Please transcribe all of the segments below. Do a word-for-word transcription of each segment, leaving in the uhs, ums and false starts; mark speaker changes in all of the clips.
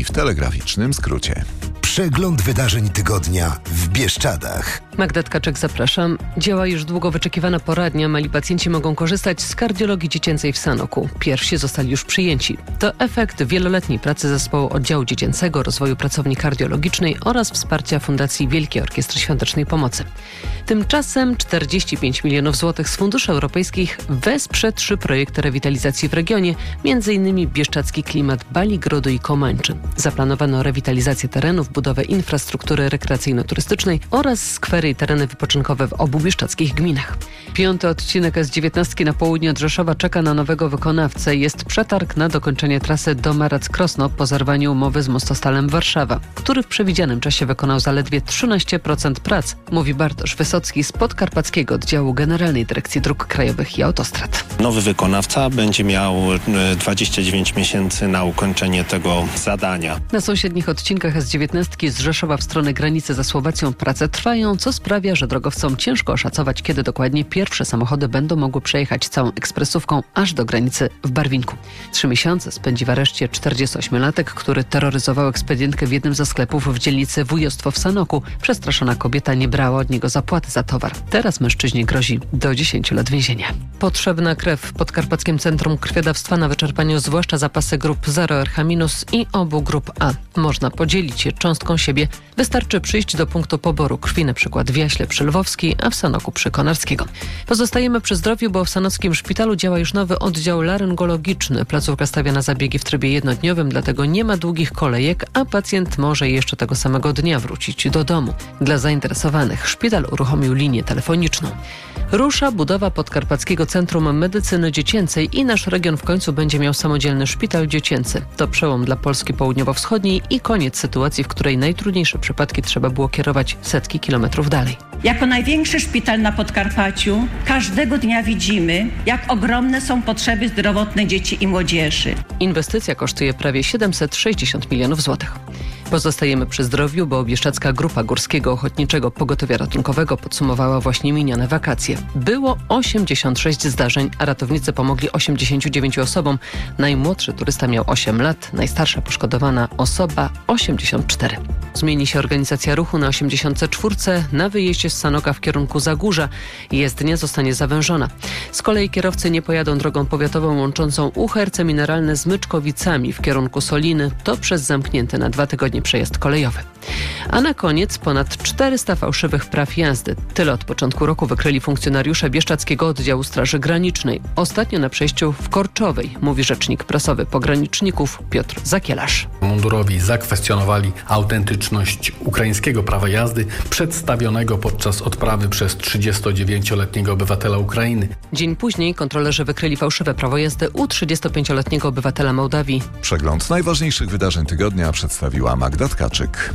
Speaker 1: w telegraficznym skrócie.
Speaker 2: Przegląd wydarzeń tygodnia w Bieszczadach.
Speaker 3: Magda Tkaczyk, zapraszam. Działa już długo wyczekiwana poradnia. Mali pacjenci mogą korzystać z kardiologii dziecięcej w Sanoku. Pierwsi zostali już przyjęci. To efekt wieloletniej pracy zespołu oddziału dziecięcego, rozwoju pracowni kardiologicznej oraz wsparcia Fundacji Wielkiej Orkiestry Świątecznej Pomocy. Tymczasem czterdzieści pięć milionów złotych z funduszy europejskich wesprze trzy projekty rewitalizacji w regionie, między innymi Bieszczadzki Klimat Baligrodu i Komańczy. Zaplanowano rewitalizację terenów, budowę infrastruktury rekreacyjno-turystycznej oraz skwery i tereny wypoczynkowe w obu bieszczadzkich gminach. Piąty odcinek S dziewiętnaście na południe od Rzeszowa czeka na nowego wykonawcę. Jest przetarg na dokończenie trasy Domaradz-Krosno po zerwaniu umowy z Mostostalem Warszawa, który w przewidzianym czasie wykonał zaledwie trzynaście procent prac, mówi Bartosz Wysocki z podkarpackiego oddziału Generalnej Dyrekcji Dróg Krajowych i Autostrad.
Speaker 4: Nowy wykonawca będzie miał dwadzieścia dziewięć miesięcy na ukończenie tego zadania.
Speaker 3: Na sąsiednich odcinkach S dziewiętnaście z Rzeszowa w stronę granicy ze Słowacją prace trwają, co sprawia, że drogowcom ciężko oszacować, kiedy dokładnie pierwsze samochody będą mogły przejechać całą ekspresówką aż do granicy w Barwinku. Trzy miesiące spędzi w areszcie czterdziestoośmiolatek, który terroryzował ekspedientkę w jednym ze sklepów w dzielnicy Wujostwo w Sanoku. Przestraszona kobieta nie brała od niego zapłaty za towar. Teraz mężczyźnie grozi do dziesięciu lat więzienia. Potrzebna krew w Podkarpackim Centrum Krwiodawstwa na wyczerpaniu zwłaszcza zapasy grup zero R H minus i obu grup A. Można podzielić je cząstką siebie. Wystarczy przyjść do punktu poboru krwi, na przykład w Jaśle przy Lwowskiej, a w Sanoku przy Konarskiego. Pozostajemy przy zdrowiu, bo w sanockim szpitalu działa już nowy oddział laryngologiczny. Placówka stawia na zabiegi w trybie jednodniowym, dlatego nie ma długich kolejek, a pacjent może jeszcze tego samego dnia wrócić do domu. Dla zainteresowanych szpital uruchomił linię telefoniczną. Rusza budowa Podkarpackiego Centrum Medycyny Dziecięcej i nasz region w końcu będzie miał samodzielny szpital dziecięcy. To przełom dla Polski południowo-wschodniej i koniec sytuacji, w której najtrudniejsze przypadki trzeba było kierować setki kilometrów dalej.
Speaker 5: Jako największy szpital na Podkarpaciu każdego dnia widzimy, jak ogromne są potrzeby zdrowotne dzieci i młodzieży.
Speaker 3: Inwestycja kosztuje prawie siedemset sześćdziesiąt milionów złotych. Pozostajemy przy zdrowiu, bo Bieszczadzka Grupa Górskiego Ochotniczego Pogotowia Ratunkowego podsumowała właśnie minione wakacje. Było osiemdziesiąt sześć zdarzeń, a ratownicy pomogli osiemdziesięciu dziewięciu osobom. Najmłodszy turysta miał osiem lat, najstarsza poszkodowana osoba osiemdziesiąt cztery. Zmieni się organizacja ruchu na osiemdziesiątce czwórce. Na wyjeździe z Sanoka w kierunku Zagórza jezdnia zostanie zawężona. Z kolei kierowcy nie pojadą drogą powiatową łączącą Uherce Mineralne z Myczkowicami w kierunku Soliny. To przez zamknięty na dwa tygodnie przejazd kolejowy. A na koniec ponad czterysta fałszywych praw jazdy. Tyle od początku roku wykryli funkcjonariusze Bieszczadzkiego Oddziału Straży Granicznej. Ostatnio na przejściu w Korczowej, mówi rzecznik prasowy pograniczników Piotr Zakielarz.
Speaker 6: Mundurowi zakwestionowali autentyczność ukraińskiego prawa jazdy przedstawionego podczas odprawy przez trzydziestodziewięcioletniego obywatela Ukrainy.
Speaker 3: Dzień później kontrolerzy wykryli fałszywe prawo jazdy u trzydziestopięcioletniego obywatela Mołdawii.
Speaker 1: Przegląd najważniejszych wydarzeń tygodnia przedstawiła Magda Tkaczyk.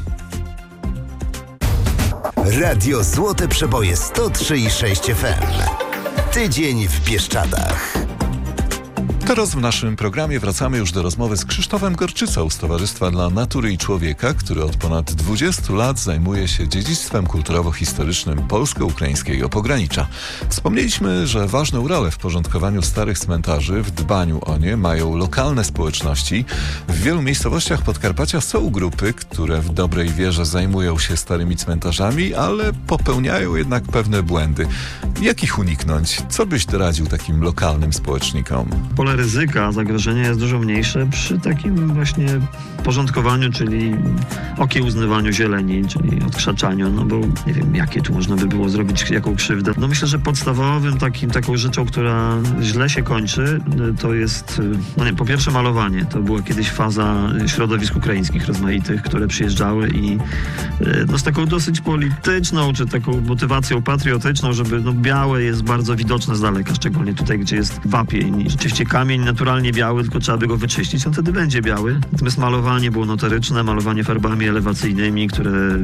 Speaker 2: Radio Złote Przeboje sto trzy i sześć F M. Tydzień w Bieszczadach.
Speaker 1: Teraz w naszym programie wracamy już do rozmowy z Krzysztofem Gorczycą z Towarzystwa dla Natury i Człowieka, który od ponad dwudziestu lat zajmuje się dziedzictwem kulturowo-historycznym polsko-ukraińskiego pogranicza. Wspomnieliśmy, że ważną rolę w porządkowaniu starych cmentarzy, w dbaniu o nie mają lokalne społeczności. W wielu miejscowościach Podkarpacia są grupy, które w dobrej wierze zajmują się starymi cmentarzami, ale popełniają jednak pewne błędy. Jak ich uniknąć? Co byś doradził takim lokalnym społecznikom?
Speaker 7: Pole ryzyka, zagrożenia jest dużo mniejsze przy takim właśnie porządkowaniu, czyli okiełznywaniu zieleni, czyli odkrzaczaniu, no bo nie wiem, jakie tu można by było zrobić, jaką krzywdę. No myślę, że podstawowym takim, taką rzeczą, która źle się kończy, to jest, no nie, po pierwsze malowanie. To była kiedyś faza środowisk ukraińskich rozmaitych, które przyjeżdżały i no z taką dosyć polityczną, czy taką motywacją patriotyczną, żeby no białe jest bardzo widoczne z daleka, szczególnie tutaj, gdzie jest wapień. Rzeczywiście kamień naturalnie biały, tylko trzeba by go wyczyścić, on wtedy będzie biały. Natomiast malowanie było notoryczne, malowanie farbami elewacyjnymi, które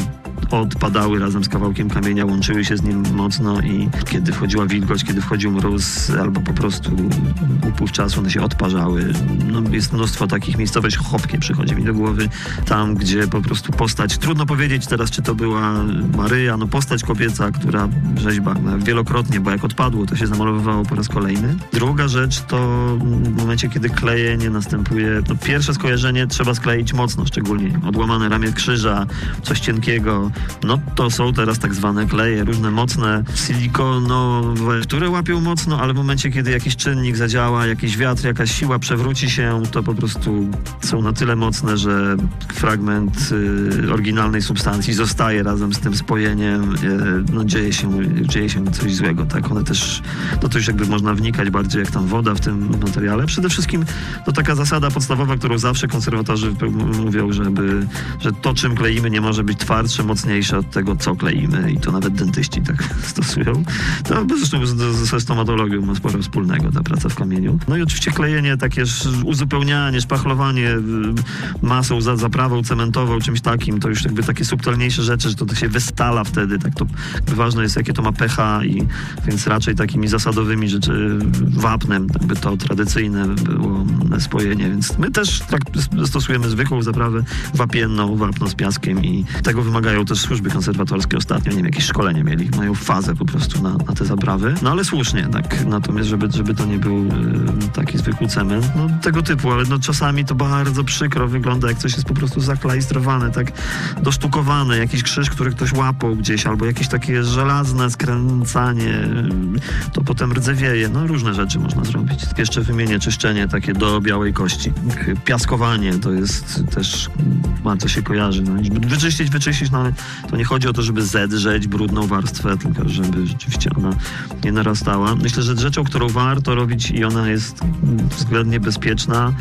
Speaker 7: odpadały razem z kawałkiem kamienia, łączyły się z nim mocno i kiedy wchodziła wilgoć, kiedy wchodził mróz albo po prostu upływ czasu, one się odparzały. No, jest mnóstwo takich miejscowości, Chopkie przychodzi mi do głowy, tam gdzie po prostu postać, trudno powiedzieć teraz, czy to była Maryja, no postać kobieca, która rzeźba no, wielokrotnie, bo jak odpadło, to się zamalowywało po raz kolejny. Druga rzecz to w momencie, kiedy klejenie następuje, to pierwsze skojarzenie trzeba skleić mocno, szczególnie odłamane ramię krzyża, coś cienkiego, no to są teraz tak zwane kleje, różne mocne, silikonowe, które łapią mocno, ale w momencie, kiedy jakiś czynnik zadziała, jakiś wiatr, jakaś siła przewróci się, to po prostu są na tyle mocne, że fragment y, oryginalnej substancji zostaje razem z tym spojeniem, y, no dzieje się, dzieje się coś złego, tak? One też, no to już jakby można wnikać bardziej jak tam woda w tym materiale. Przede wszystkim to taka zasada podstawowa, którą zawsze konserwatorzy mówią, żeby, że to, czym kleimy, nie może być twardsze, mocniejsze od tego, co kleimy i to nawet dentyści tak stosują. To zresztą ze stomatologią ma sporo wspólnego ta praca w kamieniu. No i oczywiście klejenie, takie uzupełnianie, szpachlowanie masą, za, zaprawą cementową, czymś takim, to już jakby takie subtelniejsze rzeczy, że to, to się wystala wtedy, tak to ważne jest, jakie to ma pH i więc raczej takimi zasadowymi rzeczy, wapnem, jakby to tradycyjne było spojenie, więc my też tak stosujemy zwykłą zaprawę wapienną, wapno z piaskiem i tego wymagają też służby konserwatorskie ostatnio, nie wiem, jakieś szkolenie mieli, mają fazę po prostu na, na te zaprawy, no ale słusznie, tak, natomiast żeby, żeby to nie był y, taki zwykły cement, no tego typu, ale no czasami to bardzo przykro wygląda, jak coś jest po prostu zaklajstrowane, tak dosztukowane, jakiś krzyż, który ktoś łapał gdzieś, albo jakieś takie żelazne skręcanie, to potem rdzewieje, no różne rzeczy można zrobić. Jeszcze wymienię czyszczenie takie do białej kości. Piaskowanie to jest też, bardzo się kojarzy, no, wyczyścić, wyczyścić, no ale to nie chodzi o to, żeby zedrzeć brudną warstwę, tylko żeby rzeczywiście ona nie narastała. Myślę, że rzeczą, którą warto robić i ona jest względnie bezpieczna,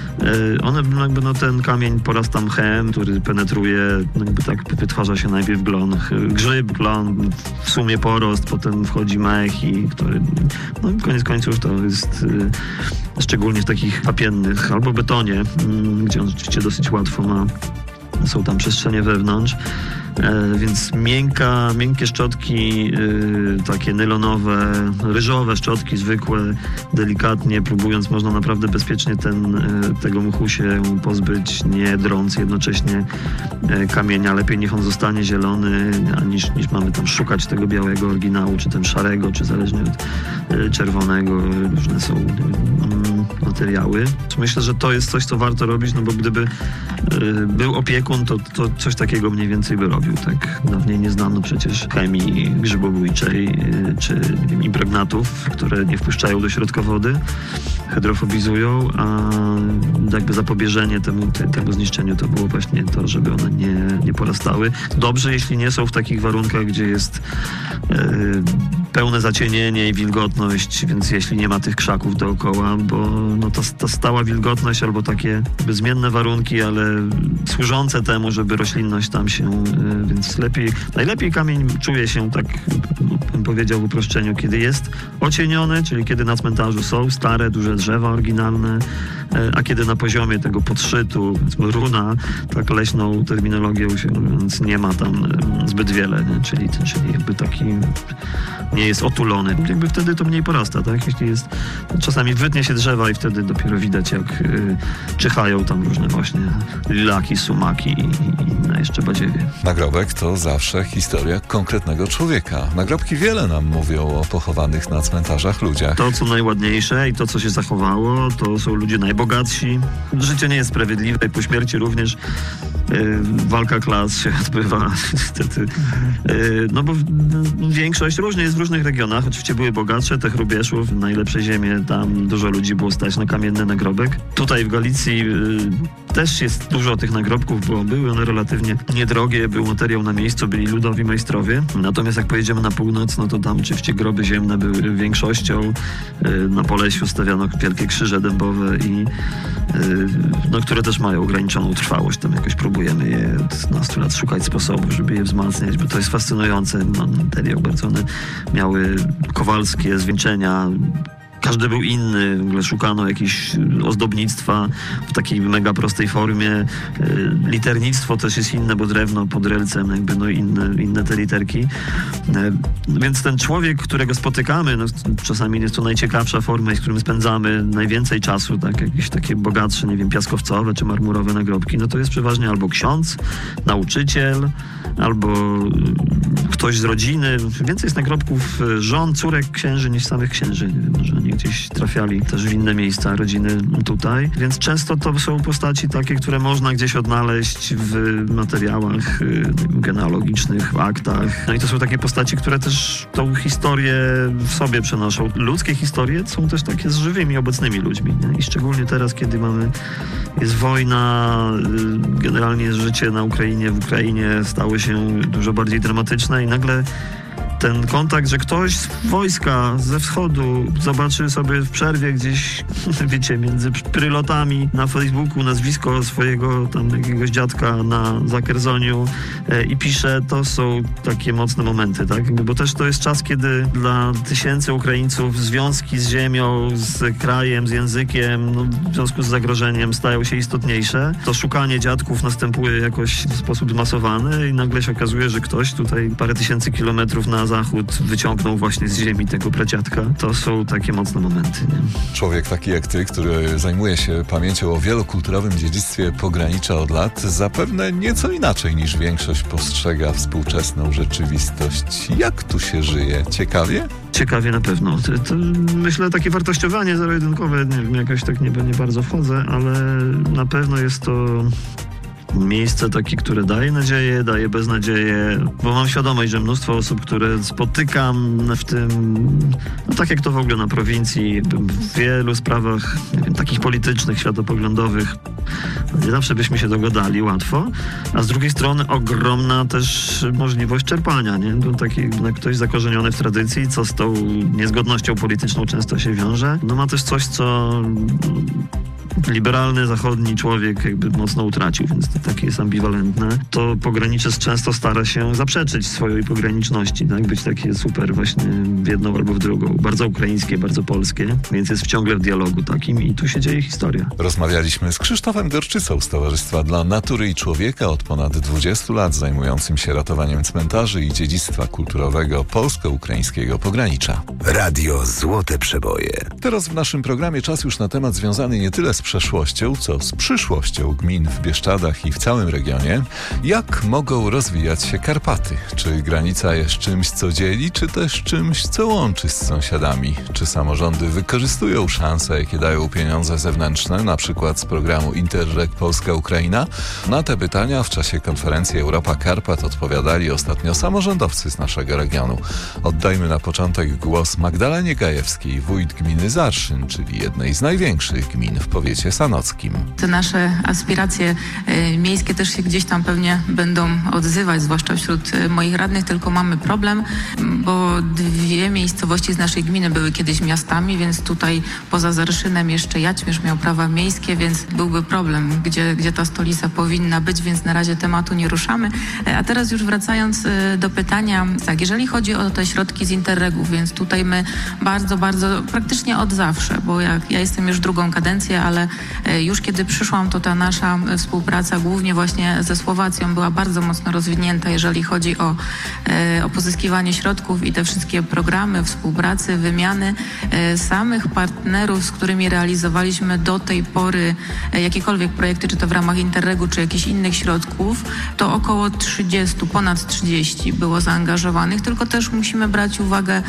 Speaker 7: one jakby no ten kamień porasta mchem, który penetruje, jakby tak wytwarza się najpierw glon, grzyb, glon, w sumie porost, potem wchodzi mech i który, no koniec końców to jest szczególnie w takich wapiennych albo betonie, gdzie on rzeczywiście dosyć łatwo ma, są tam przestrzenie wewnątrz. E, więc miękka, miękkie szczotki, y, takie nylonowe, ryżowe szczotki zwykłe, delikatnie próbując, można naprawdę bezpiecznie ten, y, tego mchu się pozbyć, nie drąc jednocześnie y, kamienia. Lepiej niech on zostanie zielony, a niż, niż mamy tam szukać tego białego oryginału, czy ten szarego, czy zależnie od y, czerwonego. Różne są y, y, materiały. Myślę, że to jest coś, co warto robić, no bo gdyby y, był opiekun, to, to coś takiego mniej więcej by robił. Tak dawniej nie znano przecież chemii grzybobójczej czy nie wiem, impregnatów, które nie wpuszczają do środka wody, hydrofobizują, a jakby zapobieżenie temu, te, temu zniszczeniu to było właśnie to, żeby one nie, nie porastały. Dobrze, jeśli nie są w takich warunkach, gdzie jest e, pełne zacienienie i wilgotność, więc jeśli nie ma tych krzaków dookoła, bo no, ta, ta stała wilgotność albo takie zmienne warunki, ale służące temu, żeby roślinność tam się, więc lepiej, najlepiej kamień czuje się tak, bym powiedział w uproszczeniu, kiedy jest ocieniony, czyli kiedy na cmentarzu są stare, duże drzewa oryginalne, a kiedy na poziomie tego podszytu, runa, tak leśną terminologią się mówiąc, nie ma tam zbyt wiele, nie? Czyli, czyli jakby taki nie jest otulony. Jakby wtedy to mniej porasta, tak? Jeśli jest, czasami wytnie się drzewa i wtedy dopiero widać, jak y, czyhają tam różne właśnie lilaki, sumaki i, i inne jeszcze badziewie.
Speaker 1: Nagrobek to zawsze historia konkretnego człowieka. Nagrobki wiele nam mówią o pochowanych na cmentarzach ludziach.
Speaker 7: To, co najładniejsze i to, co się zachowało, to są ludzie najbogatsi. Życie nie jest sprawiedliwe i po śmierci również y, walka klas się odbywa niestety. Y, no bo większość różnie jest w różnych regionach. Oczywiście były bogatsze, te Hrubieszów, najlepsze ziemie, tam dużo ludzi było stać na kamienny nagrobek. Tutaj w Galicji y, też jest dużo tych nagrobków, bo były one relatywnie niedrogie, był materiał na miejscu, byli ludowi majstrowie. Natomiast jak pojedziemy na północ, no to tam oczywiście groby ziemne były większością. Y, na Polesiu stawiano wielkie krzyże dębowe i y, no, które też mają ograniczoną trwałość. Tam jakoś próbujemy je od nastu lat szukać sposobów, żeby je wzmacniać, bo to jest fascynujące materiał. Bardzo one miały kowalskie zwieńczenia, każdy był inny, w ogóle szukano jakiegoś ozdobnictwa w takiej mega prostej formie. Liternictwo też jest inne, bo drewno pod relcem, jakby no inne, inne te literki. Więc ten człowiek, którego spotykamy, no, czasami jest to najciekawsza forma, z którym spędzamy najwięcej czasu, tak, jakieś takie bogatsze, nie wiem, piaskowcowe czy marmurowe nagrobki, no to jest przeważnie albo ksiądz, nauczyciel, albo ktoś z rodziny. Więcej jest nagrobków żon, córek księży niż samych księży. Nie wiem, że oni gdzieś trafiali też w inne miejsca rodziny tutaj. Więc często to są postaci takie, które można gdzieś odnaleźć w materiałach genealogicznych, w aktach. No i to są takie postaci, które też tą historię w sobie przenoszą. Ludzkie historie są też takie z żywymi, obecnymi ludźmi. Nie? I szczególnie teraz, kiedy mamy, jest wojna, generalnie życie na Ukrainie, w Ukrainie stało się dużo bardziej dramatyczne i nagle ten kontakt, że ktoś z wojska ze wschodu zobaczy sobie w przerwie gdzieś, wiecie, między prylotami na Facebooku nazwisko swojego tam jakiegoś dziadka na Zakerzoniu e, i pisze, to są takie mocne momenty, tak? Bo też to jest czas, kiedy dla tysięcy Ukraińców związki z ziemią, z krajem, z językiem, no, w związku z zagrożeniem stają się istotniejsze. To szukanie dziadków następuje jakoś w sposób zmasowany i nagle się okazuje, że ktoś tutaj parę tysięcy kilometrów na zachód wyciągnął właśnie z ziemi tego pradziadka. To są takie mocne momenty. Nie?
Speaker 1: Człowiek taki jak ty, który zajmuje się pamięcią o wielokulturowym dziedzictwie pogranicza od lat, zapewne nieco inaczej niż większość postrzega współczesną rzeczywistość. Jak tu się żyje? Ciekawie?
Speaker 7: Ciekawie na pewno. To, to myślę, takie wartościowanie zero-jedynkowe, nie wiem, jakoś tak nie, nie bardzo wchodzę, ale na pewno jest to miejsce takie, które daje nadzieję, daje beznadzieję, bo mam świadomość, że mnóstwo osób, które spotykam w tym, no tak jak to w ogóle na prowincji, w wielu sprawach, nie wiem, takich politycznych, światopoglądowych, nie zawsze byśmy się dogadali łatwo, a z drugiej strony ogromna też możliwość czerpania, nie? No, taki, no, ktoś zakorzeniony w tradycji, co z tą niezgodnością polityczną często się wiąże, no ma też coś, co liberalny, zachodni człowiek jakby mocno utracił, więc to takie jest ambiwalentne. To pogranicze często stara się zaprzeczyć swojej pograniczności, tak? Być takie super właśnie w jedną albo w drugą. Bardzo ukraińskie, bardzo polskie, więc jest ciągle w dialogu takim i tu się dzieje historia.
Speaker 1: Rozmawialiśmy z Krzysztofem Gorczycą z Towarzystwa dla Natury i Człowieka, od ponad dwudziestu lat zajmującym się ratowaniem cmentarzy i dziedzictwa kulturowego polsko-ukraińskiego pogranicza.
Speaker 2: Radio Złote Przeboje.
Speaker 1: Teraz w naszym programie czas już na temat związany nie tyle z przeszłością, co z przyszłością gmin w Bieszczadach i w całym regionie. Jak mogą rozwijać się Karpaty? Czy granica jest czymś, co dzieli, czy też czymś, co łączy z sąsiadami? Czy samorządy wykorzystują szanse, jakie dają pieniądze zewnętrzne, na przykład z programu Interreg Polska-Ukraina? Na te pytania w czasie konferencji Europa Karpat odpowiadali ostatnio samorządowcy z naszego regionu. Oddajmy na początek głos Magdalenie Gajewskiej, wójt gminy Zarszyn, czyli jednej z największych gmin w powiecie sanockim.
Speaker 8: Te nasze aspiracje y, miejskie też się gdzieś tam pewnie będą odzywać, zwłaszcza wśród y, moich radnych, tylko mamy problem, bo dwie miejscowości z naszej gminy były kiedyś miastami, więc tutaj poza Zarszynem jeszcze Jaćmierz miał prawa miejskie, więc byłby problem, gdzie, gdzie ta stolica powinna być, więc na razie tematu nie ruszamy. A teraz już wracając y, do pytania, tak, jeżeli chodzi o te środki z Interregów, więc tutaj my bardzo, bardzo, praktycznie od zawsze, bo jak, ja jestem już drugą kadencję, ale już kiedy przyszłam, to ta nasza współpraca głównie właśnie ze Słowacją była bardzo mocno rozwinięta, jeżeli chodzi o, o pozyskiwanie środków i te wszystkie programy współpracy, wymiany samych partnerów, z którymi realizowaliśmy do tej pory jakiekolwiek projekty, czy to w ramach Interregu, czy jakichś innych środków, to około trzydzieści, ponad trzydzieści było zaangażowanych, tylko też musimy brać uwagę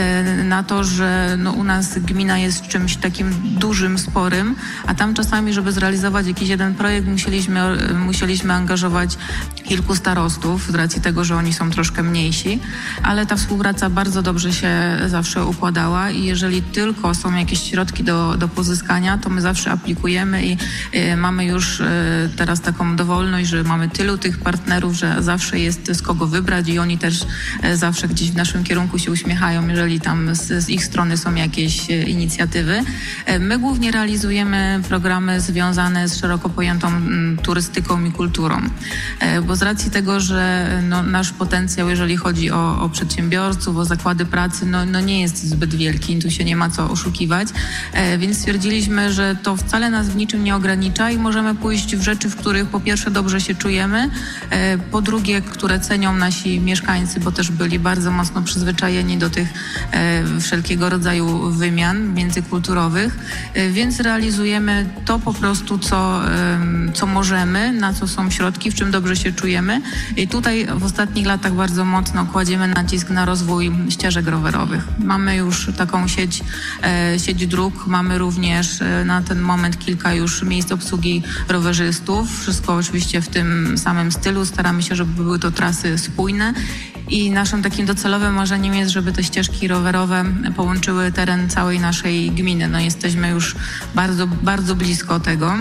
Speaker 8: na to, że no u nas gmina jest czymś takim dużym, sporym, a tam czasami, żeby zrealizować jakiś jeden projekt, musieliśmy, musieliśmy angażować kilku starostów z racji tego, że oni są troszkę mniejsi, ale ta współpraca bardzo dobrze się zawsze układała i jeżeli tylko są jakieś środki do, do pozyskania, to my zawsze aplikujemy i y, mamy już y, teraz taką dowolność, że mamy tylu tych partnerów, że zawsze jest z kogo wybrać i oni też y, zawsze gdzieś w naszym kierunku się uśmiechają, jeżeli tam z, z ich strony są jakieś y, inicjatywy. Y, my głównie realizujemy programy związane z szeroko pojętą m, turystyką i kulturą, y, bo z racji tego, że no, nasz potencjał, jeżeli chodzi o, o przedsiębiorców, o zakłady pracy, no, no nie jest zbyt wielki, tu się nie ma co oszukiwać, e, więc stwierdziliśmy, że to wcale nas w niczym nie ogranicza i możemy pójść w rzeczy, w których po pierwsze dobrze się czujemy, e, po drugie, które cenią nasi mieszkańcy, bo też byli bardzo mocno przyzwyczajeni do tych e, wszelkiego rodzaju wymian międzykulturowych, e, więc realizujemy to po prostu, co, e, co możemy, na co są środki, w czym dobrze się czujemy. I tutaj w ostatnich latach bardzo mocno kładziemy nacisk na rozwój ścieżek rowerowych. Mamy już taką sieć, e, sieć dróg, mamy również e, na ten moment kilka już miejsc obsługi rowerzystów. Wszystko oczywiście w tym samym stylu. Staramy się, żeby były to trasy spójne. I naszym takim docelowym marzeniem jest, żeby te ścieżki rowerowe połączyły teren całej naszej gminy. No jesteśmy już bardzo, bardzo blisko tego.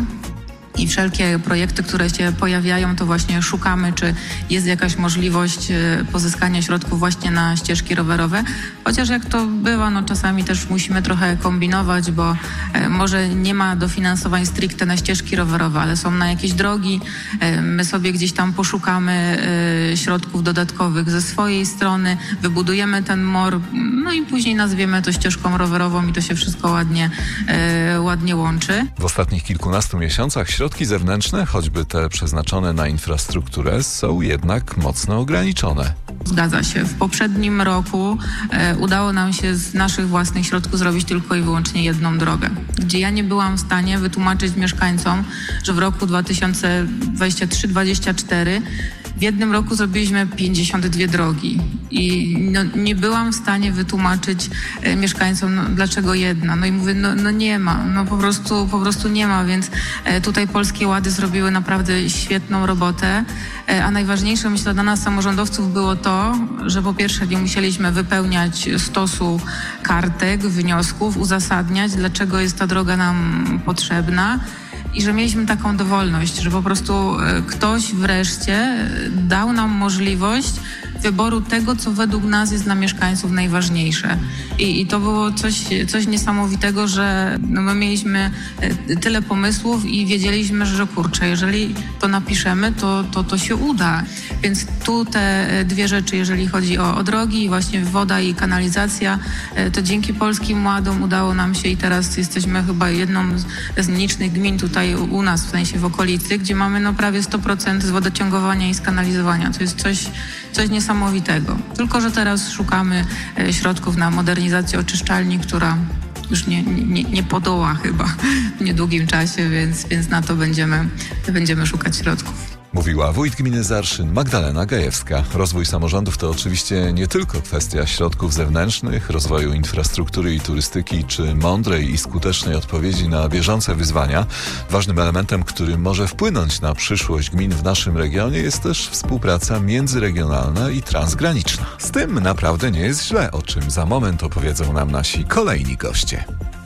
Speaker 8: I wszelkie projekty, które się pojawiają, to właśnie szukamy, czy jest jakaś możliwość pozyskania środków właśnie na ścieżki rowerowe. Chociaż jak to bywa, no czasami też musimy trochę kombinować, bo może nie ma dofinansowań stricte na ścieżki rowerowe, ale są na jakieś drogi. My sobie gdzieś tam poszukamy środków dodatkowych ze swojej strony, wybudujemy ten mor, no i później nazwiemy to ścieżką rowerową i to się wszystko ładnie, ładnie łączy.
Speaker 1: W ostatnich kilkunastu miesiącach środki zewnętrzne, choćby te przeznaczone na infrastrukturę, są jednak mocno ograniczone.
Speaker 8: Zgadza się. W poprzednim roku e, udało nam się z naszych własnych środków zrobić tylko i wyłącznie jedną drogę, gdzie ja nie byłam w stanie wytłumaczyć mieszkańcom, że w roku dwa tysiące dwudziestym trzecim dwudziestym czwartym w jednym roku zrobiliśmy pięćdziesiąt dwie drogi i no, nie byłam w stanie wytłumaczyć e, mieszkańcom, no, dlaczego jedna. No i mówię, no, no nie ma, no po prostu, po prostu nie ma, więc e, tutaj Polskie Łady zrobiły naprawdę świetną robotę, e, a najważniejsze myślę dla nas samorządowców było to, że po pierwsze nie musieliśmy wypełniać stosu kartek, wniosków, uzasadniać, dlaczego jest ta droga nam potrzebna. I że mieliśmy taką dowolność, że po prostu ktoś wreszcie dał nam możliwość wyboru tego, co według nas jest dla mieszkańców najważniejsze. I, i to było coś, coś niesamowitego, że no my mieliśmy tyle pomysłów i wiedzieliśmy, że kurczę, jeżeli to napiszemy, to, to, to się uda. Więc tu te dwie rzeczy, jeżeli chodzi o, o drogi, właśnie woda i kanalizacja, to dzięki Polskim Ładom udało nam się i teraz jesteśmy chyba jedną z nielicznych gmin tutaj u nas, w sensie w okolicy, gdzie mamy no prawie sto procent z wodociągowania i skanalizowania. To jest coś, coś niesamowitego. Tylko że teraz szukamy środków na modernizację oczyszczalni, która już nie, nie, nie podoła chyba w niedługim czasie, więc, więc na to będziemy, będziemy szukać środków.
Speaker 1: Mówiła wójt gminy Zarszyn Magdalena Gajewska. Rozwój samorządów to oczywiście nie tylko kwestia środków zewnętrznych, rozwoju infrastruktury i turystyki, czy mądrej i skutecznej odpowiedzi na bieżące wyzwania. Ważnym elementem, który może wpłynąć na przyszłość gmin w naszym regionie, jest też współpraca międzyregionalna i transgraniczna. Z tym naprawdę nie jest źle, o czym za moment opowiedzą nam nasi kolejni goście.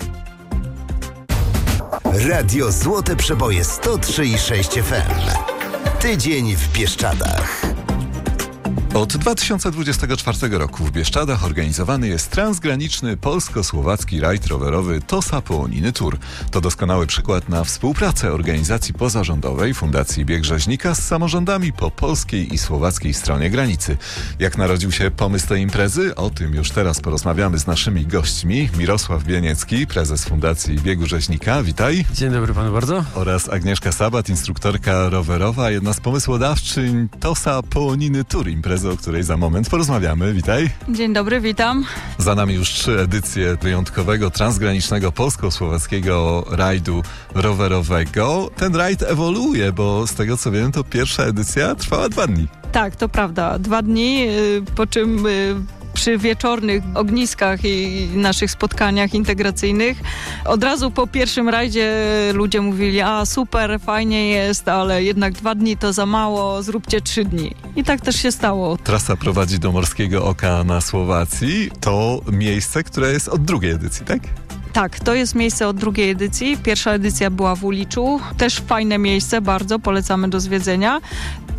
Speaker 2: Radio Złote Przeboje sto trzy i sześć F M. Tydzień w Bieszczadach.
Speaker 1: Od dwa tysiące dwudziestego czwartego roku w Bieszczadach organizowany jest transgraniczny polsko-słowacki rajd rowerowy Tosa Połoniny Tour. To doskonały przykład na współpracę organizacji pozarządowej Fundacji Bieg Rzeźnika z samorządami po polskiej i słowackiej stronie granicy. Jak narodził się pomysł tej imprezy? O tym już teraz porozmawiamy z naszymi gośćmi. Mirosław Bieniecki, prezes Fundacji Biegu Rzeźnika. Witaj.
Speaker 9: Dzień dobry panu bardzo.
Speaker 1: Oraz Agnieszka Sabat, instruktorka rowerowa, jedna z pomysłodawczyń Tosa Połoniny Tour, imprezy, o której za moment porozmawiamy. Witaj.
Speaker 10: Dzień dobry, witam.
Speaker 1: Za nami już trzy edycje wyjątkowego, transgranicznego polsko-słowackiego rajdu rowerowego. Ten rajd ewoluuje, bo z tego co wiem, to pierwsza edycja trwała dwa dni.
Speaker 10: Tak, to prawda. Dwa dni, po czym przy wieczornych ogniskach i naszych spotkaniach integracyjnych od razu po pierwszym rajdzie ludzie mówili, a super, fajnie jest, ale jednak dwa dni to za mało, zróbcie trzy dni. I tak też się stało.
Speaker 1: Trasa prowadzi do Morskiego Oka na Słowacji. To miejsce, które jest od drugiej edycji, tak?
Speaker 10: Tak, to jest miejsce od drugiej edycji. Pierwsza edycja była w Uliczu. Też fajne miejsce, bardzo polecamy do zwiedzenia.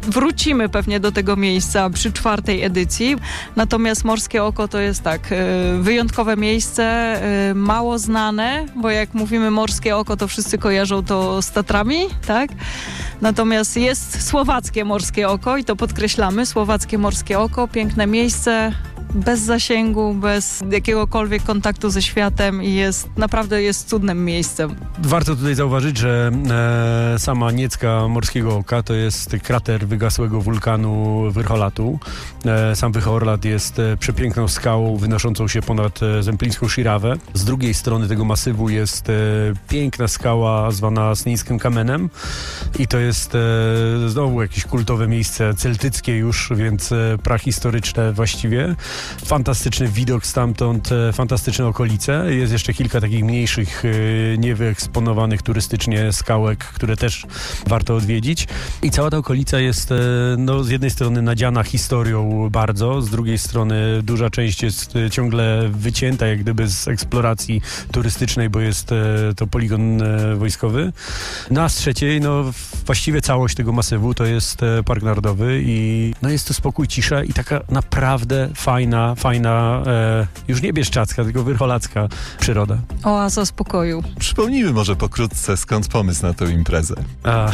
Speaker 10: wrócimy pewnie do tego miejsca przy czwartej edycji. Natomiast Morskie Oko to jest tak, wyjątkowe miejsce, mało znane, bo jak mówimy Morskie Oko, to wszyscy kojarzą to z Tatrami, tak? Natomiast jest słowackie Morskie Oko i to podkreślamy, słowackie Morskie Oko, piękne miejsce, bez zasięgu, bez jakiegokolwiek kontaktu ze światem i jest, naprawdę jest cudnym miejscem.
Speaker 9: Warto tutaj zauważyć, że e, sama niecka Morskiego Oka to jest krater wygasłego wulkanu Wyrcholatu. E, sam Wyrcholat jest e, przepiękną skałą wynoszącą się ponad e, Zemplińską Szirawę. Z drugiej strony tego masywu jest e, piękna skała zwana Snińskim Kamenem i to jest e, znowu jakieś kultowe miejsce celtyckie już, więc e, prahistoryczne właściwie. Fantastyczny widok stamtąd, e, fantastyczne okolice. Jest jeszcze kilka takich mniejszych, e, niewyeksponowanych turystycznie skałek, które też warto odwiedzić. I cała ta okolica jest e, no, z jednej strony nadziana historią bardzo, z drugiej strony duża część jest e, ciągle wycięta jak gdyby z eksploracji turystycznej, bo jest e, to poligon e, wojskowy. No a z trzeciej, no właściwie całość tego masywu to jest e, Park Narodowy i no, jest to spokój, cisza i taka naprawdę fajna, fajna, e, już nie bieszczacka, tylko wyrcholacka przyroda.
Speaker 10: Oaza spokoju.
Speaker 1: Przypomnijmy może pokrótce, skąd pomysł na tę imprezę.
Speaker 9: A,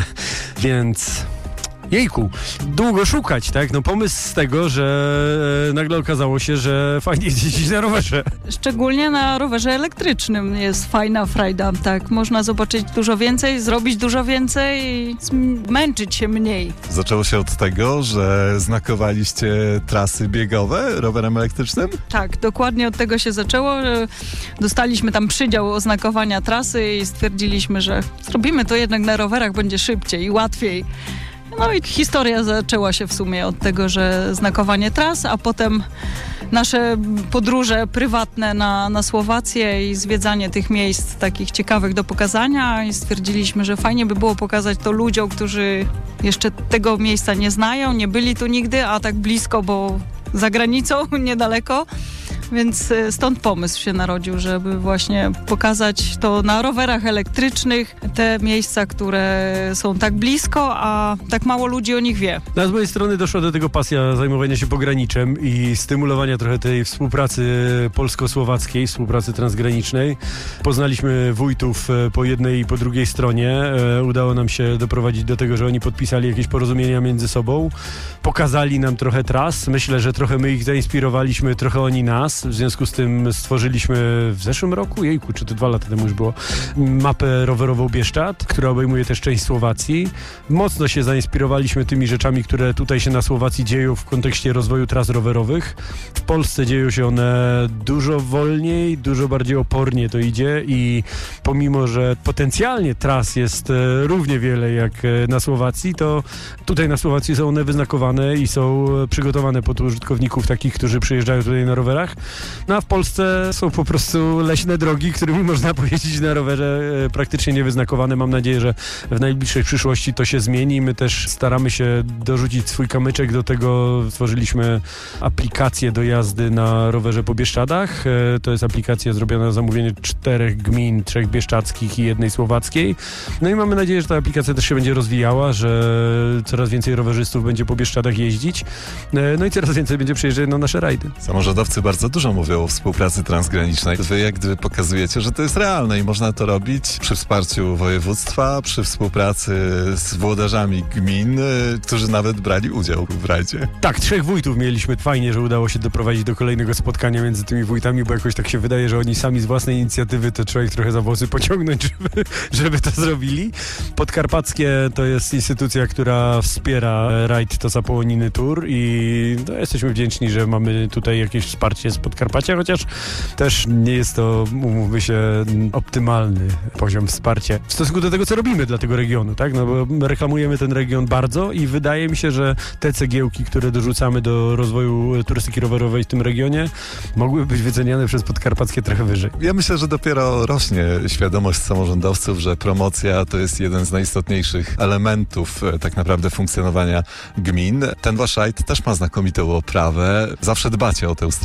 Speaker 9: więc... Jejku, długo szukać, tak? No pomysł z tego, że e, nagle okazało się, że fajnie jeździć na rowerze.
Speaker 10: Szczególnie na rowerze elektrycznym jest fajna frajda, tak? Można zobaczyć dużo więcej, zrobić dużo więcej i męczyć się mniej.
Speaker 1: Zaczęło się od tego, że znakowaliście trasy biegowe rowerem elektrycznym?
Speaker 10: Tak, dokładnie od tego się zaczęło. Dostaliśmy tam przydział oznakowania trasy i stwierdziliśmy, że zrobimy to jednak na rowerach, będzie szybciej i łatwiej. No i historia zaczęła się w sumie od tego, że znakowanie tras, a potem nasze podróże prywatne na, na Słowację i zwiedzanie tych miejsc takich ciekawych do pokazania i stwierdziliśmy, że fajnie by było pokazać to ludziom, którzy jeszcze tego miejsca nie znają, nie byli tu nigdy, a tak blisko, bo za granicą, niedaleko. Więc stąd pomysł się narodził, żeby właśnie pokazać to na rowerach elektrycznych, te miejsca, które są tak blisko, a tak mało ludzi o nich wie.
Speaker 9: No, z mojej strony doszła do tego pasja zajmowania się pograniczem i stymulowania trochę tej współpracy polsko-słowackiej, współpracy transgranicznej. Poznaliśmy wójtów po jednej i po drugiej stronie. Udało nam się doprowadzić do tego, że oni podpisali jakieś porozumienia między sobą. Pokazali nam trochę tras. Myślę, że trochę my ich zainspirowaliśmy, trochę oni nas. W związku z tym stworzyliśmy w zeszłym roku, jejku, czy to dwa lata temu już było, mapę rowerową Bieszczad, która obejmuje też część Słowacji. Mocno się zainspirowaliśmy tymi rzeczami, które tutaj się na Słowacji dzieją w kontekście rozwoju tras rowerowych. W Polsce dzieją się one dużo wolniej, dużo bardziej opornie to idzie i pomimo, że potencjalnie tras jest równie wiele jak na Słowacji, to tutaj na Słowacji są one wyznakowane i są przygotowane pod użytkowników takich, którzy przyjeżdżają tutaj na rowerach. No a w Polsce są po prostu leśne drogi, którymi można pojeździć na rowerze praktycznie niewyznakowane. Mam nadzieję, że w najbliższej przyszłości to się zmieni. My też staramy się dorzucić swój kamyczek do tego. Stworzyliśmy aplikację do jazdy na rowerze po Bieszczadach. To jest aplikacja zrobiona na zamówienie czterech gmin, trzech bieszczadzkich i jednej słowackiej. No i mamy nadzieję, że ta aplikacja też się będzie rozwijała, że coraz więcej rowerzystów będzie po Bieszczadach jeździć. No i coraz więcej będzie przyjeżdżać na nasze rajdy.
Speaker 1: Samorządowcy bardzo dużo mówią o współpracy transgranicznej. Wy jak gdyby pokazujecie, że to jest realne i można to robić przy wsparciu województwa, przy współpracy z włodarzami gmin, którzy nawet brali udział w rajdzie.
Speaker 9: Tak, trzech wójtów mieliśmy. Fajnie, że udało się doprowadzić do kolejnego spotkania między tymi wójtami, bo jakoś tak się wydaje, że oni sami z własnej inicjatywy to trzeba ich trochę za włosy pociągnąć, żeby, żeby to zrobili. Podkarpackie to jest instytucja, która wspiera rajd Tosa Połoniny Tour i no, jesteśmy wdzięczni, że mamy tutaj jakieś wsparcie z Podkarpacia, chociaż też nie jest to, umówmy się, optymalny poziom wsparcia w stosunku do tego, co robimy dla tego regionu, tak? No bo reklamujemy ten region bardzo i wydaje mi się, że te cegiełki, które dorzucamy do rozwoju turystyki rowerowej w tym regionie, mogłyby być wyceniane przez Podkarpackie trochę wyżej.
Speaker 1: Ja myślę, że dopiero rośnie świadomość samorządowców, że promocja to jest jeden z najistotniejszych elementów tak naprawdę funkcjonowania gmin. Ten wasz rajd też ma znakomitą oprawę. Zawsze dbacie o tę stronę promocyjną.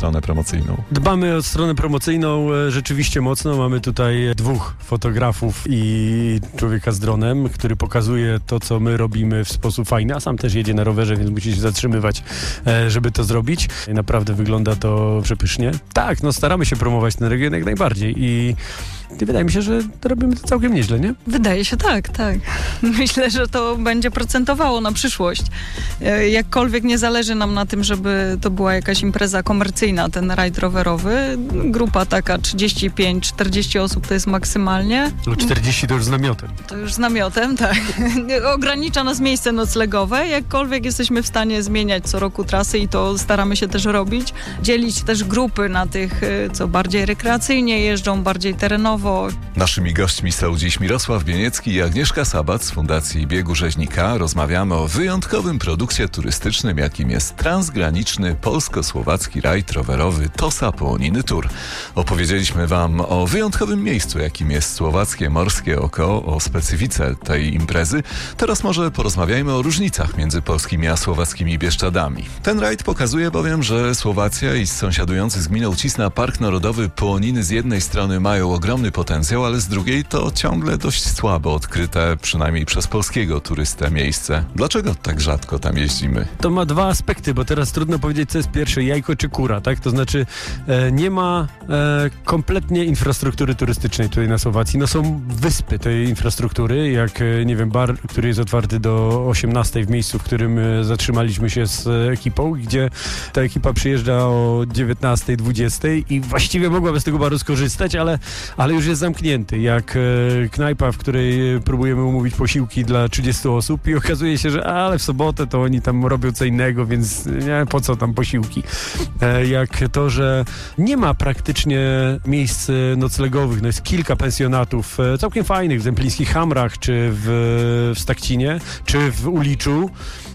Speaker 1: promocyjną?
Speaker 9: Dbamy o stronę promocyjną e, rzeczywiście mocno. Mamy tutaj dwóch fotografów i człowieka z dronem, który pokazuje to, co my robimy w sposób fajny, a sam też jedzie na rowerze, więc musi się zatrzymywać, e, żeby to zrobić. I naprawdę wygląda to przepysznie. Tak, no staramy się promować ten region jak najbardziej i I wydaje mi się, że robimy to całkiem nieźle, nie?
Speaker 10: Wydaje się tak, tak. Myślę, że to będzie procentowało na przyszłość. Jakkolwiek nie zależy nam na tym, żeby to była jakaś impreza komercyjna, ten rajd rowerowy. Grupa taka trzydzieści pięć czterdzieści osób to jest maksymalnie.
Speaker 9: No czterdzieści to już z namiotem.
Speaker 10: To już z namiotem, tak. Ogranicza nas miejsce noclegowe. Jakkolwiek jesteśmy w stanie zmieniać co roku trasy i to staramy się też robić. Dzielić też grupy na tych, co bardziej rekreacyjnie jeżdżą, bardziej terenowo.
Speaker 1: Naszymi gośćmi są dziś Mirosław Bieniecki i Agnieszka Sabat z Fundacji Biegu Rzeźnika. Rozmawiamy o wyjątkowym produkcie turystycznym, jakim jest transgraniczny polsko-słowacki rajd rowerowy Tosa Połoniny Tour. Opowiedzieliśmy wam o wyjątkowym miejscu, jakim jest słowackie Morskie Oko, o specyfice tej imprezy. Teraz może porozmawiajmy o różnicach między polskimi a słowackimi Bieszczadami. Ten rajd pokazuje bowiem, że Słowacja i sąsiadujący z gminą Cisna Park Narodowy Połoniny z jednej strony mają ogromny potencjał, ale z drugiej to ciągle dość słabo odkryte, przynajmniej przez polskiego turystę, miejsce. Dlaczego tak rzadko tam jeździmy?
Speaker 9: To ma dwa aspekty, bo teraz trudno powiedzieć, co jest pierwsze, jajko czy kura, tak? To znaczy e, nie ma e, kompletnie infrastruktury turystycznej tutaj na Słowacji. No są wyspy tej infrastruktury, jak, e, nie wiem, bar, który jest otwarty do osiemnastej w miejscu, w którym e, zatrzymaliśmy się z e, ekipą, gdzie ta ekipa przyjeżdża o dziewiętnastej, dwudziestej i właściwie mogłaby z tego baru skorzystać, ale, ale już jest zamknięty, jak e, knajpa, w której próbujemy umówić posiłki dla trzydziestu osób i okazuje się, że ale w sobotę to oni tam robią co innego, więc nie, po co tam posiłki. E, jak to, że nie ma praktycznie miejsc noclegowych, no jest kilka pensjonatów e, całkiem fajnych w Zemplińskich Hamrach, czy w, w Stakcinie, czy w Uliczu,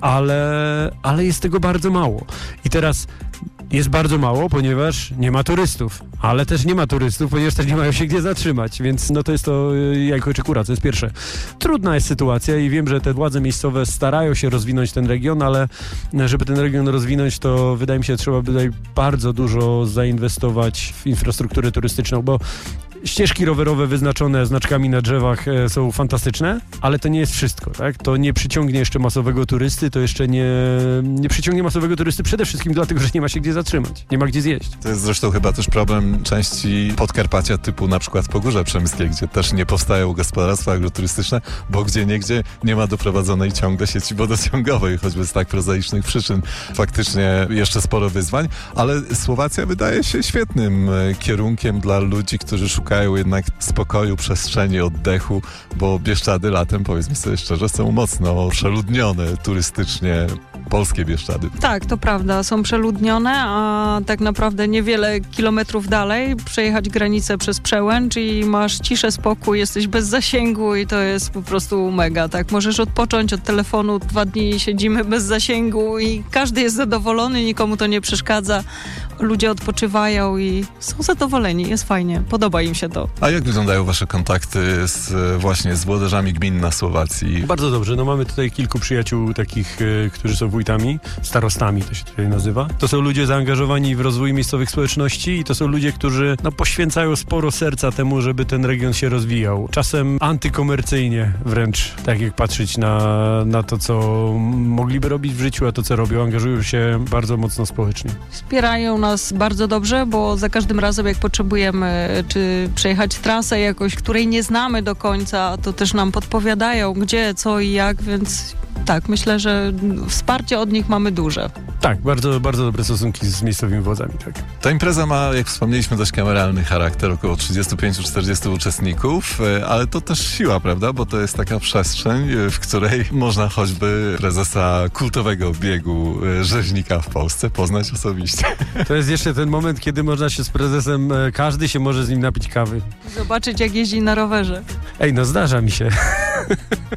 Speaker 9: ale, ale jest tego bardzo mało. I teraz jest bardzo mało, ponieważ nie ma turystów, ale też nie ma turystów, ponieważ też nie mają się gdzie zatrzymać, więc no to jest to jajko czy kura, to jest pierwsze. Trudna jest sytuacja i wiem, że te władze miejscowe starają się rozwinąć ten region, ale żeby ten region rozwinąć, to wydaje mi się, że trzeba by tutaj bardzo dużo zainwestować w infrastrukturę turystyczną, bo ścieżki rowerowe wyznaczone znaczkami na drzewach e, są fantastyczne, ale to nie jest wszystko, tak? To nie przyciągnie jeszcze masowego turysty, to jeszcze nie, nie przyciągnie masowego turysty przede wszystkim dlatego, że nie ma się gdzie zatrzymać, nie ma gdzie zjeść.
Speaker 1: To jest zresztą chyba też problem części Podkarpacia typu na przykład Pogórze Przemyskie, gdzie też nie powstają gospodarstwa agroturystyczne, bo gdzieniegdzie nie ma doprowadzonej ciągle sieci wodociągowej, choćby z tak prozaicznych przyczyn. Faktycznie jeszcze sporo wyzwań, ale Słowacja wydaje się świetnym kierunkiem dla ludzi, którzy szukają jednak spokoju, przestrzeni, oddechu, bo Bieszczady latem, powiedzmy sobie szczerze, są mocno przeludnione turystycznie, polskie Bieszczady.
Speaker 10: Tak, to prawda, są przeludnione, a tak naprawdę niewiele kilometrów dalej przejechać granicę przez Przełęcz i masz ciszę, spokój, jesteś bez zasięgu i to jest po prostu mega, tak? Możesz odpocząć od telefonu, dwa dni siedzimy bez zasięgu i każdy jest zadowolony, nikomu to nie przeszkadza. Ludzie odpoczywają i są zadowoleni, jest fajnie, podoba im się to.
Speaker 1: A jak wyglądają wasze kontakty z, właśnie z włodarzami gmin na Słowacji?
Speaker 9: Bardzo dobrze, no mamy tutaj kilku przyjaciół takich, y, którzy są wójtami, starostami to się tutaj nazywa. To są ludzie zaangażowani w rozwój miejscowych społeczności i to są ludzie, którzy no, poświęcają sporo serca temu, żeby ten region się rozwijał. Czasem antykomercyjnie wręcz, tak jak patrzeć na, na to, co mogliby robić w życiu, a to, co robią, angażują się bardzo mocno społecznie.
Speaker 10: Wspierają nas bardzo dobrze, bo za każdym razem jak potrzebujemy czy przejechać trasę jakoś, której nie znamy do końca, to też nam podpowiadają gdzie, co i jak, więc tak, myślę, że wsparcie od nich mamy duże.
Speaker 9: Tak, bardzo, bardzo dobre stosunki z miejscowymi władzami, tak.
Speaker 1: Ta impreza ma, jak wspomnieliśmy, dość kameralny charakter, około trzydzieści pięć do czterdziestu uczestników, ale to też siła, prawda, bo to jest taka przestrzeń, w której można choćby prezesa kultowego biegu rzeźnika w Polsce poznać osobiście.
Speaker 9: To jest jeszcze ten moment, kiedy można się z prezesem, każdy się może z nim napić kawy.
Speaker 10: Zobaczyć, jak jeździ na rowerze.
Speaker 9: Ej, no zdarza mi się.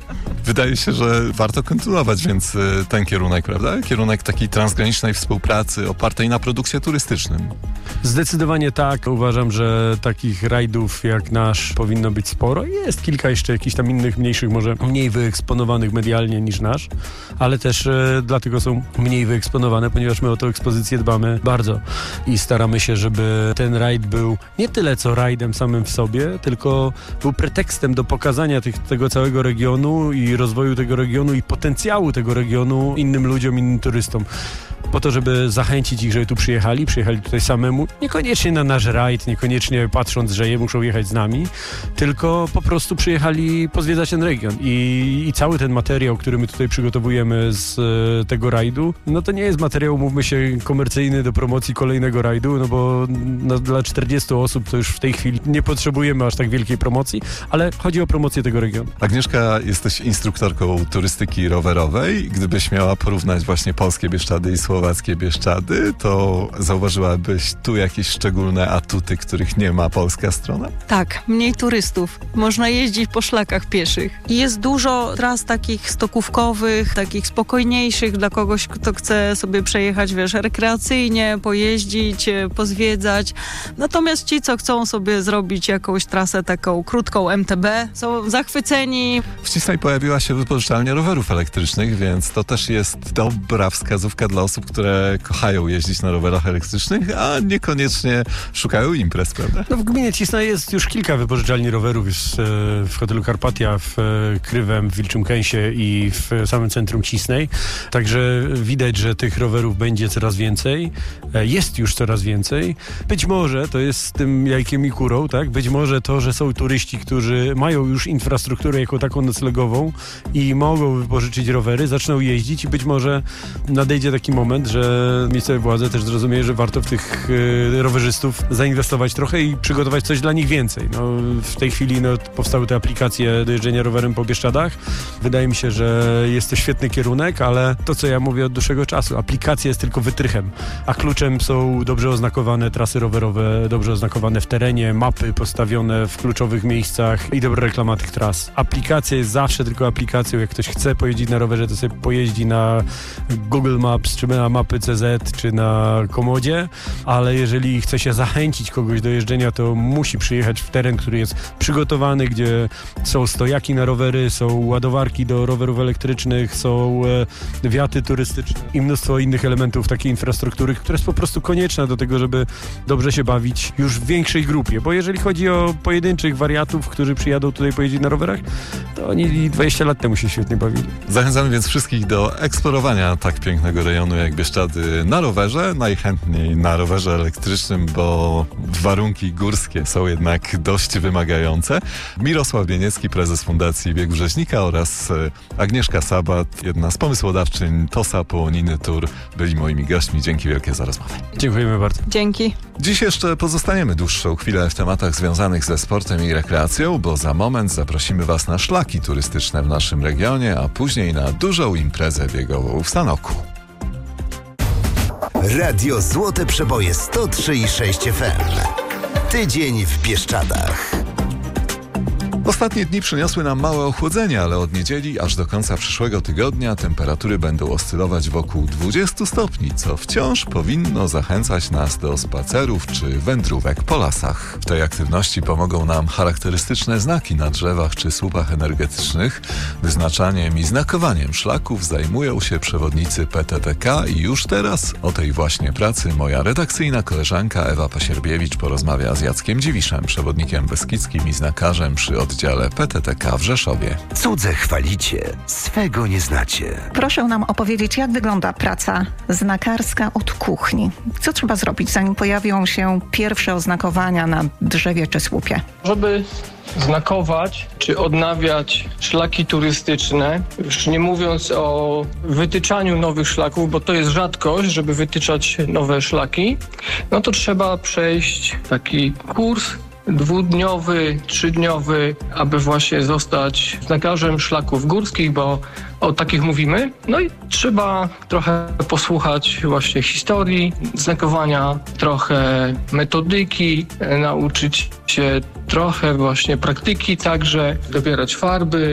Speaker 1: Wydaje się, że warto kontynuować więc ten kierunek, prawda? Kierunek takiej transgranicznej współpracy opartej na produkcie turystycznym.
Speaker 9: Zdecydowanie tak. Uważam, że takich rajdów jak nasz powinno być sporo. Jest kilka jeszcze jakichś tam innych, mniejszych, może mniej wyeksponowanych medialnie niż nasz, ale też e, dlatego są mniej wyeksponowane, ponieważ my o tę ekspozycję dbamy bardzo i staramy się, żeby ten rajd był nie tyle co rajdem samym w sobie, tylko był pretekstem do pokazania tych, tego całego regionu i rozwoju tego regionu i potencjału tego regionu innym ludziom, innym turystom. Po to, żeby zachęcić ich, żeby tu przyjechali, przyjechali tutaj samemu, niekoniecznie na nasz rajd, niekoniecznie patrząc, że je muszą jechać z nami, tylko po prostu przyjechali pozwiedzać ten region. I, i cały ten materiał, który my tutaj przygotowujemy z e, tego rajdu, no to nie jest materiał, mówmy się, komercyjny do promocji kolejnego rajdu, no bo no, dla czterdziestu osób to już w tej chwili nie potrzebujemy aż tak wielkiej promocji, ale chodzi o promocję tego regionu.
Speaker 1: Agnieszka, jesteś instruktorką turystyki rowerowej. Gdybyś miała porównać właśnie polskie Bieszczady i słowackie Bieszczady, to zauważyłabyś tu jakieś szczególne atuty, których nie ma polska strona?
Speaker 10: Tak, mniej turystów. Można jeździć po szlakach pieszych. I jest dużo tras takich stokówkowych, takich spokojniejszych dla kogoś, kto chce sobie przejechać, wiesz, rekreacyjnie, pojeździć, pozwiedzać. Natomiast ci, co chcą sobie zrobić jakąś trasę taką krótką M T B, są zachwyceni.
Speaker 1: W Cisnej pojawiła się wypożyczalnia rowerów elektrycznych, więc to też jest dobra wskazówka dla osób, które kochają jeździć na rowerach elektrycznych, a niekoniecznie szukają imprez, prawda?
Speaker 9: No w gminie Cisna jest już kilka wypożyczalni rowerów. Jest e, w hotelu Karpatia, w e, Krywem, w Wilczym Kęsie i w samym centrum Cisnej. Także widać, że tych rowerów będzie coraz więcej. E, jest już coraz więcej. Być może to jest z tym jajkiem i kurą, tak? Być może to, że są turyści, którzy mają już infrastrukturę jako taką noclegową i mogą wypożyczyć rowery, zaczną jeździć i być może nadejdzie taki moment, że miejscowe władze też zrozumieją, że warto w tych y, rowerzystów zainwestować trochę i przygotować coś dla nich więcej. No, w tej chwili no, powstały te aplikacje do jeżdżenia rowerem po Bieszczadach. Wydaje mi się, że jest to świetny kierunek, ale to, co ja mówię od dłuższego czasu, aplikacja jest tylko wytrychem, a kluczem są dobrze oznakowane trasy rowerowe, dobrze oznakowane w terenie, mapy postawione w kluczowych miejscach i dobra reklama tych tras. Aplikacja jest zawsze tylko aplikacją. Jak ktoś chce pojeździć na rowerze, to sobie pojeździ na Google Maps, czy na mapy C Z, czy na Komodzie, ale jeżeli chce się zachęcić kogoś do jeżdżenia, to musi przyjechać w teren, który jest przygotowany, gdzie są stojaki na rowery, są ładowarki do rowerów elektrycznych, są e, wiaty turystyczne i mnóstwo innych elementów takiej infrastruktury, która jest po prostu konieczna do tego, żeby dobrze się bawić już w większej grupie, bo jeżeli chodzi o pojedynczych wariatów, którzy przyjadą tutaj pojeździć na rowerach, to oni dwadzieścia lat temu się świetnie bawili.
Speaker 1: Zachęcamy więc wszystkich do eksplorowania tak pięknego rejonu jak Bieszczady na rowerze, najchętniej na rowerze elektrycznym, bo warunki górskie są jednak dość wymagające. Mirosław Bieniecki, prezes Fundacji Biegu Rzeźnika oraz Agnieszka Sabat, jedna z pomysłodawczyń Tosa Połoniny Tour, byli moimi gośćmi. Dzięki wielkie za rozmowę.
Speaker 9: Dziękujemy bardzo.
Speaker 10: Dzięki.
Speaker 1: Dziś jeszcze pozostaniemy dłuższą chwilę w tematach związanych ze sportem i rekreacją, bo za moment zaprosimy Was na szlaki turystyczne w naszym regionie, a później na dużą imprezę biegową w Sanoku.
Speaker 2: Radio Złote Przeboje sto trzy i sześć F M. Tydzień w Bieszczadach.
Speaker 1: Ostatnie dni przyniosły nam małe ochłodzenie, ale od niedzieli aż do końca przyszłego tygodnia temperatury będą oscylować wokół dwudziestu stopni, co wciąż powinno zachęcać nas do spacerów czy wędrówek po lasach. W tej aktywności pomogą nam charakterystyczne znaki na drzewach czy słupach energetycznych. Wyznaczaniem i znakowaniem szlaków zajmują się przewodnicy P T T K i już teraz o tej właśnie pracy moja redakcyjna koleżanka Ewa Pasierbiewicz porozmawia z Jackiem Dziwiszem, przewodnikiem beskidzkim i znakarzem przy oddziale P T T K w Rzeszowie.
Speaker 2: Cudze chwalicie, swego nie znacie.
Speaker 11: Proszę nam opowiedzieć, jak wygląda praca znakarska od kuchni. Co trzeba zrobić, zanim pojawią się pierwsze oznakowania na drzewie czy słupie?
Speaker 12: Żeby znakować czy odnawiać szlaki turystyczne, już nie mówiąc o wytyczaniu nowych szlaków, bo to jest rzadkość, żeby wytyczać nowe szlaki, no to trzeba przejść taki kurs dwudniowy, trzydniowy, aby właśnie zostać znakarzem szlaków górskich, bo o takich mówimy. No i trzeba trochę posłuchać właśnie historii znakowania, trochę metodyki, nauczyć się trochę właśnie praktyki, także dobierać farby,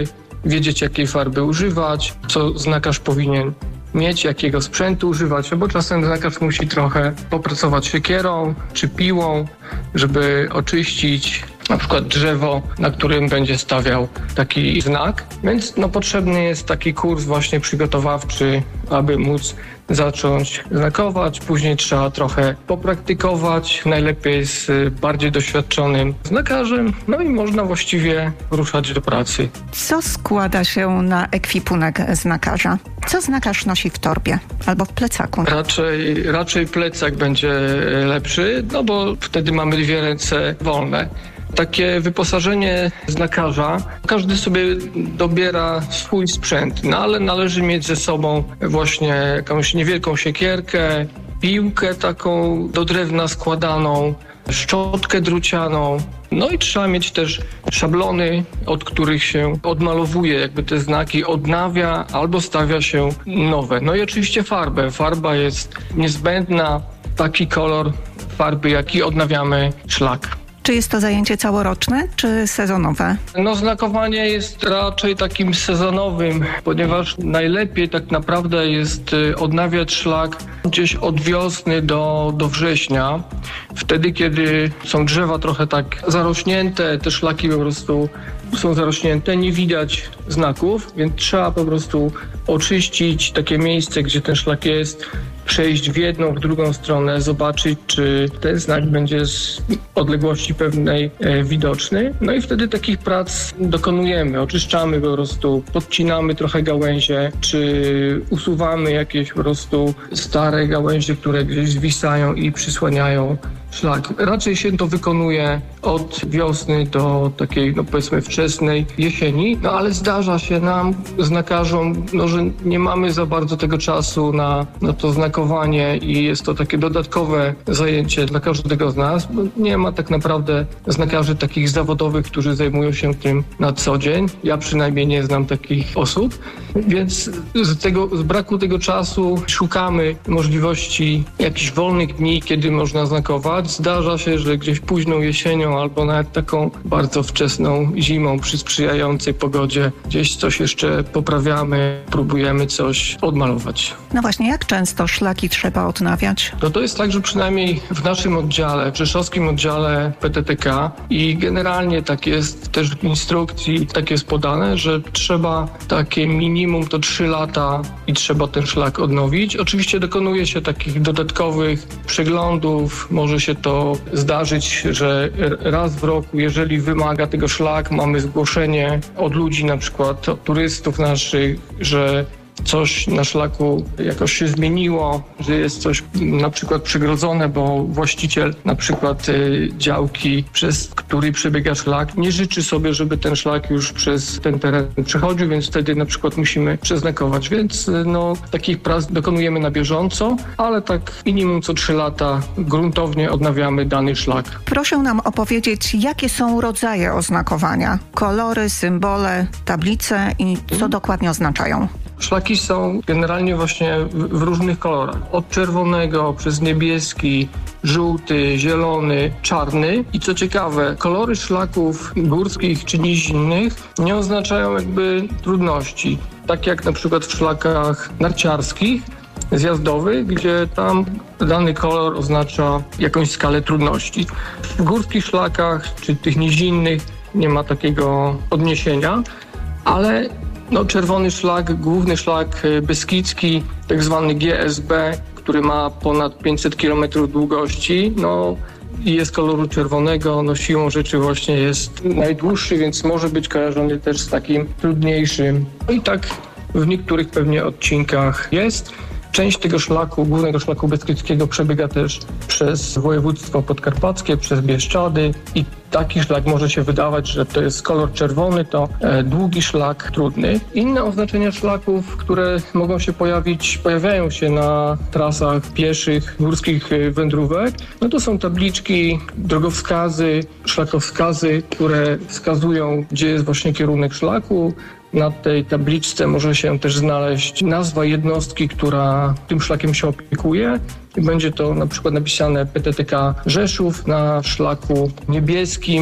Speaker 12: wiedzieć, jakiej farby używać, co znakarz powinien mieć, jakiego sprzętu używać, bo czasem znakarz musi trochę popracować siekierą czy piłą, żeby oczyścić na przykład drzewo, na którym będzie stawiał taki znak. Więc no, potrzebny jest taki kurs właśnie przygotowawczy, aby móc zacząć znakować. Później trzeba trochę popraktykować, najlepiej z bardziej doświadczonym znakarzem, no i można właściwie ruszać do pracy.
Speaker 11: Co składa się na ekwipunek znakarza? Co znakarz nosi w torbie albo w plecaku?
Speaker 12: Raczej, raczej plecak będzie lepszy, no bo wtedy mamy dwie ręce wolne. Takie wyposażenie znakarza, każdy sobie dobiera swój sprzęt, no ale należy mieć ze sobą właśnie jakąś niewielką siekierkę, piłkę taką do drewna składaną, szczotkę drucianą, no i trzeba mieć też szablony, od których się odmalowuje jakby te znaki, odnawia albo stawia się nowe. No i oczywiście farbę. Farba jest niezbędna, taki kolor farby, jaki odnawiamy szlak.
Speaker 11: Czy jest to zajęcie całoroczne, czy sezonowe?
Speaker 12: No znakowanie jest raczej takim sezonowym, ponieważ najlepiej tak naprawdę jest odnawiać szlak gdzieś od wiosny do, do września. Wtedy, kiedy są drzewa trochę tak zarośnięte, te szlaki po prostu są zarośnięte, nie widać znaków, więc trzeba po prostu oczyścić takie miejsce, gdzie ten szlak jest, przejść w jedną, w drugą stronę, zobaczyć, czy ten znak będzie z odległości pewnej e, widoczny. No i wtedy takich prac dokonujemy. Oczyszczamy po prostu, podcinamy trochę gałęzie, czy usuwamy jakieś po prostu stare gałęzie, które gdzieś zwisają i przysłaniają szlak. Raczej się to wykonuje od wiosny do takiej, no powiedzmy, wczesnej jesieni, no ale zdarza się nam, znakarzom, no, że nie mamy za bardzo tego czasu na, na to znakowanie i jest to takie dodatkowe zajęcie dla każdego z nas, bo nie ma tak naprawdę znakarzy takich zawodowych, którzy zajmują się tym na co dzień. Ja przynajmniej nie znam takich osób, więc z, tego, z braku tego czasu szukamy możliwości jakichś wolnych dni, kiedy można znakować. Zdarza się, że gdzieś późną jesienią albo nawet taką bardzo wczesną zimą przy sprzyjającej pogodzie gdzieś coś jeszcze poprawiamy, próbujemy coś odmalować.
Speaker 11: No właśnie, jak często szlaki trzeba odnawiać?
Speaker 12: No to jest tak, że przynajmniej w naszym oddziale, w rzeszowskim oddziale P T T K i generalnie tak jest też w instrukcji, tak jest podane, że trzeba takie minimum to trzy lata i trzeba ten szlak odnowić. Oczywiście dokonuje się takich dodatkowych przeglądów, może się to zdarzyć, że raz w roku, jeżeli wymaga tego szlak, mamy zgłoszenie od ludzi, na przykład od turystów naszych, że coś na szlaku jakoś się zmieniło, że jest coś na przykład przegrodzone, bo właściciel na przykład y, działki, przez który przebiega szlak, nie życzy sobie, żeby ten szlak już przez ten teren przechodził, więc wtedy na przykład musimy przeznakować. Więc y, no, takich prac dokonujemy na bieżąco, ale tak minimum co trzy lata gruntownie odnawiamy dany szlak.
Speaker 11: Proszę nam opowiedzieć, jakie są rodzaje oznakowania, kolory, symbole, tablice i co hmm. dokładnie oznaczają?
Speaker 12: Szlaki są generalnie właśnie w, w różnych kolorach. Od czerwonego przez niebieski, żółty, zielony, czarny. I co ciekawe, kolory szlaków górskich czy nizinnych nie oznaczają jakby trudności. Tak jak na przykład w szlakach narciarskich, zjazdowych, gdzie tam dany kolor oznacza jakąś skalę trudności. W górskich szlakach czy tych nizinnych nie ma takiego odniesienia, ale no, czerwony szlak, główny szlak beskidzki, tak zwany G S B, który ma ponad pięćset kilometrów długości, no i jest koloru czerwonego, no siłą rzeczy właśnie jest najdłuższy, więc może być kojarzony też z takim trudniejszym. No i tak w niektórych pewnie odcinkach jest. Część tego szlaku, głównego szlaku beskidzkiego przebiega też przez województwo podkarpackie, przez Bieszczady i taki szlak może się wydawać, że to jest kolor czerwony, to e, długi szlak trudny. Inne oznaczenia szlaków, które mogą się pojawić, pojawiają się na trasach pieszych, górskich wędrówek, no to są tabliczki, drogowskazy, szlakowskazy, które wskazują, gdzie jest właśnie kierunek szlaku. Na tej tabliczce może się też znaleźć nazwa jednostki, która tym szlakiem się opiekuje. I będzie to na przykład napisane P T T K Rzeszów na szlaku niebieskim.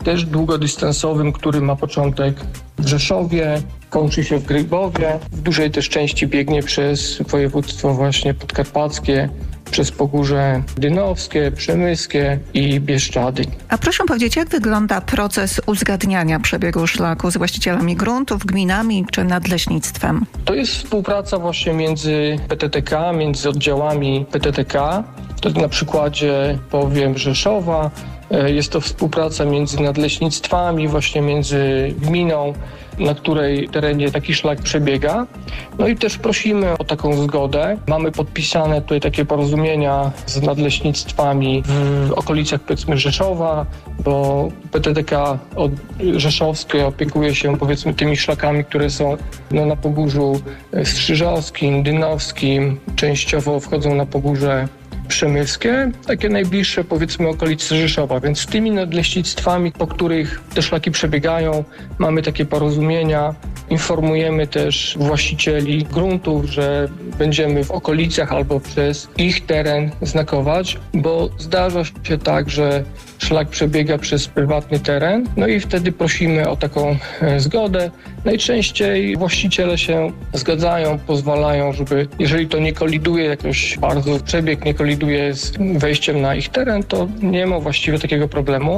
Speaker 12: też długodystansowym, który ma początek w Rzeszowie, kończy się w Grybowie. W dużej też części biegnie przez województwo właśnie podkarpackie, przez Pogórze Dynowskie, Przemyskie i Bieszczady.
Speaker 11: A proszę powiedzieć, jak wygląda proces uzgadniania przebiegu szlaku z właścicielami gruntów, gminami czy nadleśnictwem?
Speaker 12: To jest współpraca właśnie między P T T K, między oddziałami P T T K. To na przykładzie powiem Rzeszowa. Jest to współpraca między nadleśnictwami, właśnie między gminą, na której terenie taki szlak przebiega. No i też prosimy o taką zgodę. Mamy podpisane tutaj takie porozumienia z nadleśnictwami w okolicach, powiedzmy, Rzeszowa, bo P T T K od rzeszowskie opiekuje się, powiedzmy, tymi szlakami, które są no, na Pogórzu Strzyżowskim, Dynowskim, częściowo wchodzą na Pogórze Przemyskie, takie najbliższe, powiedzmy, okolice Rzeszowa, więc z tymi nadleśnictwami, po których te szlaki przebiegają, mamy takie porozumienia. Informujemy też właścicieli gruntów, że będziemy w okolicach albo przez ich teren znakować, bo zdarza się tak, że szlak przebiega przez prywatny teren, no i wtedy prosimy o taką zgodę. Najczęściej właściciele się zgadzają, pozwalają, żeby, jeżeli to nie koliduje jakoś bardzo, przebieg nie koliduje z wejściem na ich teren, to nie ma właściwie takiego problemu.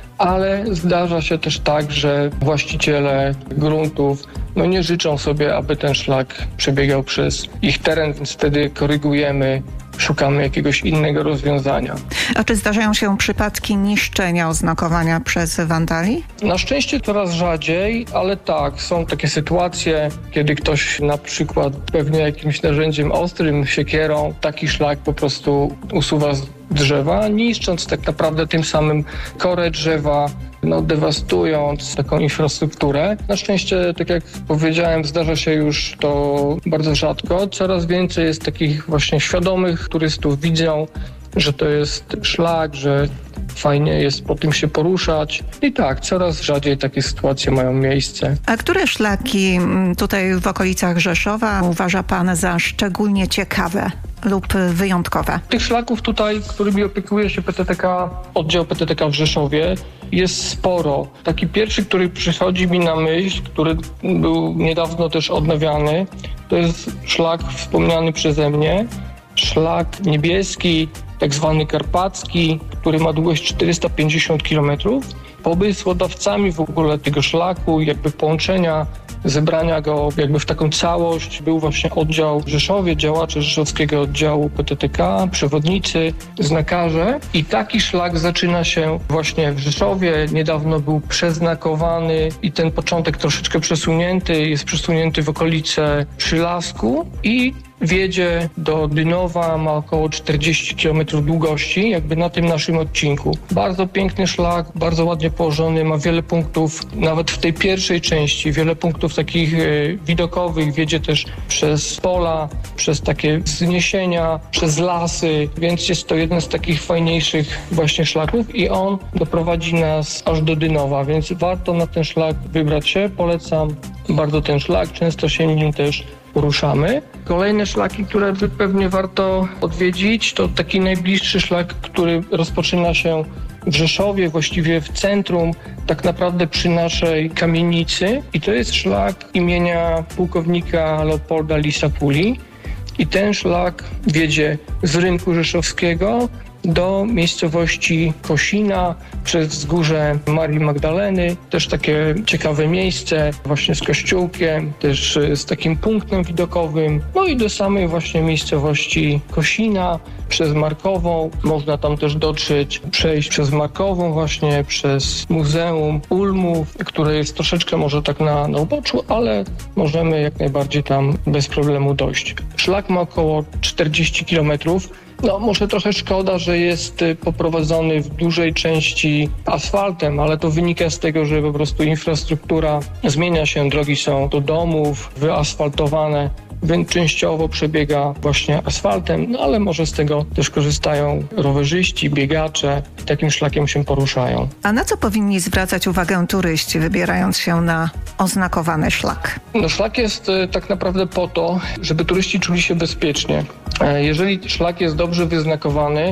Speaker 12: Ale zdarza się też tak, że właściciele gruntów no nie życzą sobie, aby ten szlak przebiegał przez ich teren, więc wtedy korygujemy, szukamy jakiegoś innego rozwiązania.
Speaker 11: A czy zdarzają się przypadki niszczenia oznakowania przez wandali?
Speaker 12: Na szczęście coraz rzadziej, ale tak, są takie sytuacje, kiedy ktoś na przykład pewnie jakimś narzędziem ostrym, siekierą, taki szlak po prostu usuwa z drzewa, niszcząc tak naprawdę tym samym korę drzewa, no, dewastując taką infrastrukturę. Na szczęście, tak jak powiedziałem, zdarza się już to bardzo rzadko. Coraz więcej jest takich właśnie świadomych turystów, widzą, że to jest szlak, że fajnie jest po tym się poruszać. I tak, coraz rzadziej takie sytuacje mają miejsce.
Speaker 11: A które szlaki tutaj w okolicach Rzeszowa uważa pan za szczególnie ciekawe lub wyjątkowe?
Speaker 12: Tych szlaków tutaj, którymi opiekuje się P T T K, oddział P T T K w Rzeszowie, jest sporo. Taki pierwszy, który przychodzi mi na myśl, który był niedawno też odnawiany, to jest szlak wspomniany przeze mnie. Szlak niebieski, tak zwany karpacki, który ma długość czterysta pięćdziesiąt kilometrów. Pomysłodawcami w ogóle tego szlaku, jakby połączenia, zebrania go jakby w taką całość był właśnie oddział w Rzeszowie, działacze rzeszowskiego oddziału P T T K, przewodnicy, znakarze. I taki szlak zaczyna się właśnie w Rzeszowie. Niedawno był przeznakowany i ten początek troszeczkę przesunięty, jest przesunięty w okolice Przylasku i wiedzie do Dynowa, ma około czterdzieści kilometrów długości, jakby na tym naszym odcinku. Bardzo piękny szlak, bardzo ładnie położony, ma wiele punktów, nawet w tej pierwszej części, wiele punktów takich y, widokowych, wiedzie też przez pola, przez takie wzniesienia, przez lasy, więc jest to jeden z takich fajniejszych właśnie szlaków i on doprowadzi nas aż do Dynowa, więc warto na ten szlak wybrać się, polecam bardzo ten szlak, często się nim też poruszamy. Kolejne szlaki, które by pewnie warto odwiedzić, to taki najbliższy szlak, który rozpoczyna się w Rzeszowie, właściwie w centrum, tak naprawdę przy naszej kamienicy. I to jest szlak imienia pułkownika Leopolda Lisa-Puli. I ten szlak wiedzie z rynku rzeszowskiego do miejscowości Kosina, przez wzgórze Marii Magdaleny. Też takie ciekawe miejsce, właśnie z kościółkiem, też z takim punktem widokowym. No i do samej właśnie miejscowości Kosina, przez Markową. Można tam też dotrzeć, przejść przez Markową właśnie, przez Muzeum Ulmów, które jest troszeczkę może tak na, na uboczu, ale możemy jak najbardziej tam bez problemu dojść. Szlak ma około czterdzieści kilometrów. No może trochę szkoda, że jest poprowadzony w dużej części asfaltem, ale to wynika z tego, że po prostu infrastruktura zmienia się, drogi są do domów wyasfaltowane, więc częściowo przebiega właśnie asfaltem, no ale może z tego też korzystają rowerzyści, biegacze i takim szlakiem się poruszają.
Speaker 11: A na co powinni zwracać uwagę turyści, wybierając się na oznakowany szlak?
Speaker 12: No szlak jest e, tak naprawdę po to, żeby turyści czuli się bezpiecznie. E, jeżeli szlak jest dobrze wyznakowany,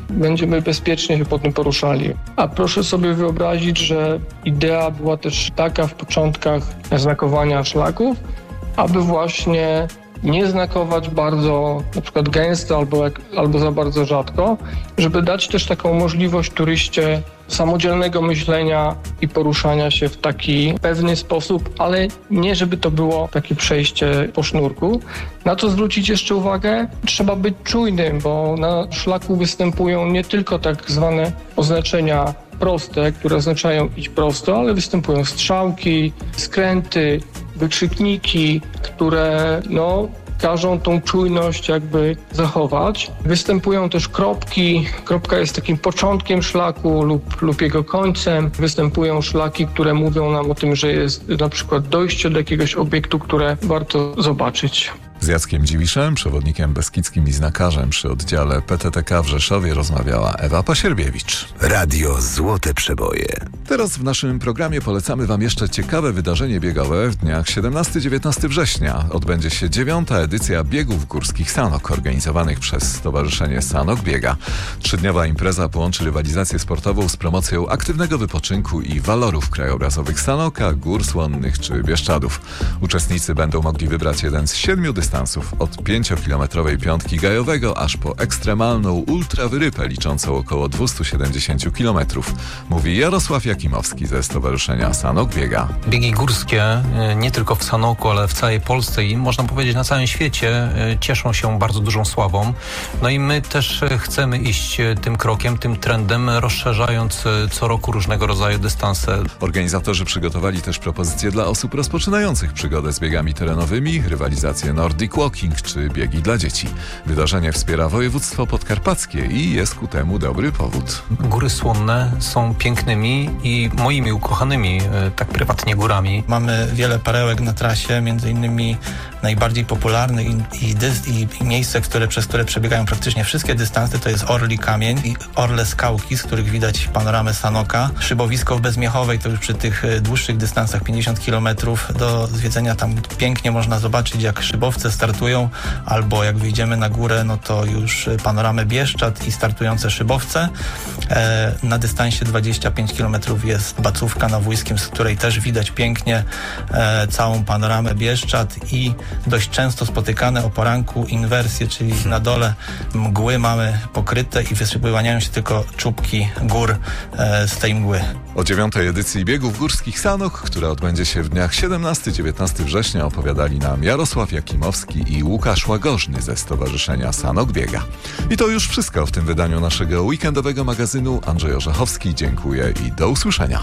Speaker 12: będziemy bezpiecznie się po tym poruszali. A proszę sobie wyobrazić, że idea była też taka w początkach znakowania szlaków, aby właśnie nie znakować bardzo na przykład gęsto albo, jak, albo za bardzo rzadko, żeby dać też taką możliwość turyście samodzielnego myślenia i poruszania się w taki pewny sposób, ale nie żeby to było takie przejście po sznurku. Na co zwrócić jeszcze uwagę? Trzeba być czujnym, bo na szlaku występują nie tylko tak zwane oznaczenia proste, które oznaczają iść prosto, ale występują strzałki, skręty, wykrzykniki, które no każą tą czujność jakby zachować. Występują też kropki. Kropka jest takim początkiem szlaku lub, lub jego końcem. Występują szlaki, które mówią nam o tym, że jest na przykład dojście do jakiegoś obiektu, które warto zobaczyć.
Speaker 1: Z Jackiem Dziwiszem, przewodnikiem beskidzkim i znakarzem przy oddziale P T T K w Rzeszowie rozmawiała Ewa Pasierbiewicz.
Speaker 2: Radio Złote Przeboje.
Speaker 1: Teraz w naszym programie polecamy Wam jeszcze ciekawe wydarzenie biegowe. W dniach siedemnastego do dziewiętnastego września odbędzie się dziewiąta edycja biegów górskich Sanok, organizowanych przez Stowarzyszenie Sanok Biega. Trzydniowa impreza połączy rywalizację sportową z promocją aktywnego wypoczynku i walorów krajobrazowych Sanoka, gór słonnych czy Bieszczadów. Uczestnicy będą mogli wybrać jeden z siedmiu dystansów, od pięciokilometrowej piątki gajowego aż po ekstremalną ultrawyrypę liczącą około dwieście siedemdziesiąt kilometrów, mówi Jarosław Jakimowski ze Stowarzyszenia Sanok Biega.
Speaker 13: Biegi górskie nie tylko w Sanoku, ale w całej Polsce i można powiedzieć na całym świecie cieszą się bardzo dużą sławą. No i my też chcemy iść tym krokiem, tym trendem, rozszerzając co roku różnego rodzaju dystanse.
Speaker 1: Organizatorzy przygotowali też propozycje dla osób rozpoczynających przygodę z biegami terenowymi, rywalizację Nordic Walking czy biegi dla dzieci. Wydarzenie wspiera województwo podkarpackie i jest ku temu dobry powód.
Speaker 13: Góry słonne są pięknymi i moimi ukochanymi, tak prywatnie, górami.
Speaker 14: Mamy wiele perełek na trasie, między innymi najbardziej popularny i, i, dys, i, i miejsce, które, przez które przebiegają praktycznie wszystkie dystanse, to jest Orli Kamień i Orle Skałki, z których widać panoramę Sanoka. Szybowisko w Bezmiechowej, to już przy tych dłuższych dystansach pięćdziesiąt kilometrów do zwiedzenia, tam pięknie można zobaczyć, jak szybowce startują, albo jak wyjdziemy na górę, no to już panoramę Bieszczad i startujące szybowce. E, na dystansie dwadzieścia pięć kilometrów jest Bacówka na Wójskim, z której też widać pięknie e, całą panoramę Bieszczad i dość często spotykane o poranku inwersje, czyli na dole mgły mamy pokryte i wyłaniają się tylko czubki gór e, z tej mgły.
Speaker 1: O dziewiątej edycji biegów górskich Sanok, która odbędzie się w dniach siedemnastego do dziewiętnastego września, opowiadali nam Jarosław Jakimowski i Łukasz Łagożny ze Stowarzyszenia Sanok Biega. I to już wszystko w tym wydaniu naszego weekendowego magazynu. Andrzej Orzechowski, dziękuję i do usłyszenia.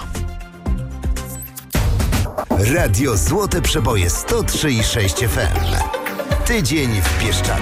Speaker 2: Radio Złote Przeboje sto trzy i sześć F M. Tydzień w Bieszczadach.